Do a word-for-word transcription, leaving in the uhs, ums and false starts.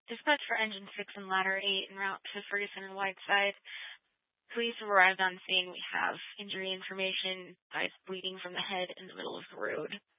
Dispatch for Engine six and Ladder eight en route to Ferguson and Whiteside. Police have arrived on scene. We have injury information. Guys bleeding from the head in the middle of the road.